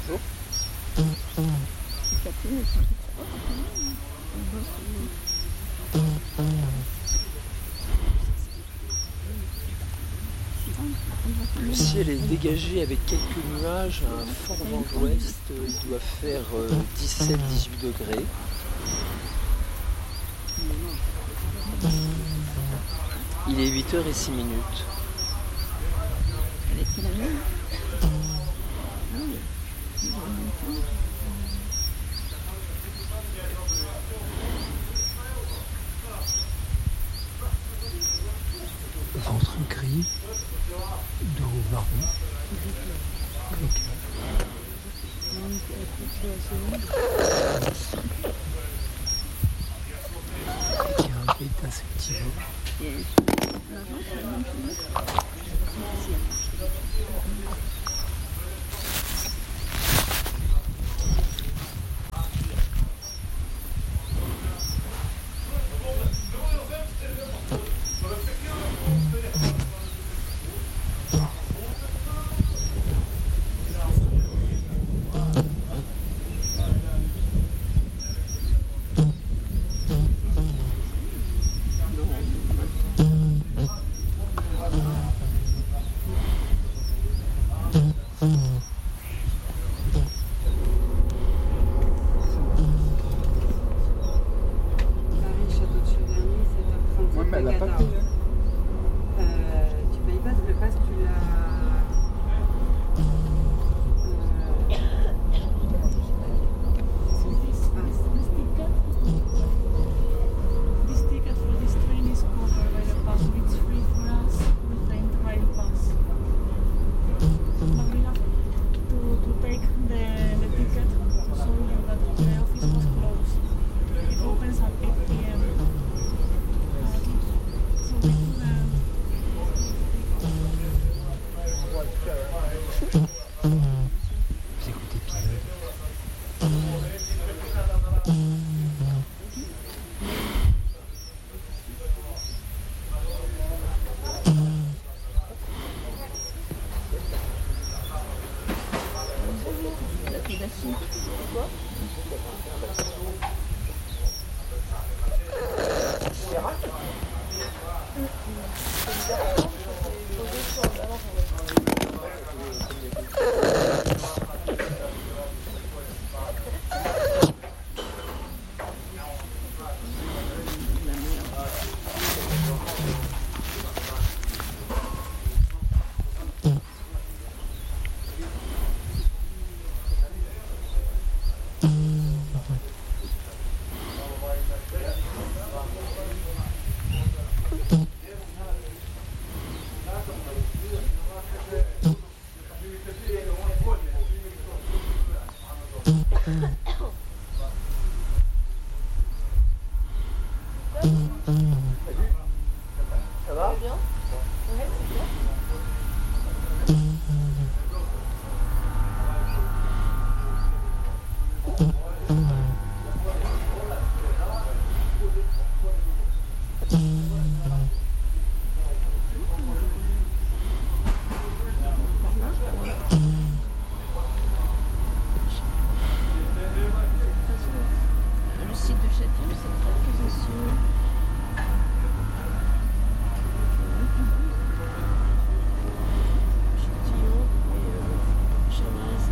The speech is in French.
Bonjour. Le ciel est dégagé avec quelques nuages, un fort vent d'ouest, il doit faire 17-18 degrés. Il est 8h06. Ventre gris, dos marron, carapace insectivore. Ouais, mais elle n'a pas payé. Tu payes pas, le pass, tu l'as. This ticket for this train is covered by the pass, so it's free for us with the Interrail pass. But we have to take the ticket to show you that the office was closed. It opens at 8 p.m. So we Vous écoutez Pinot. Mmh.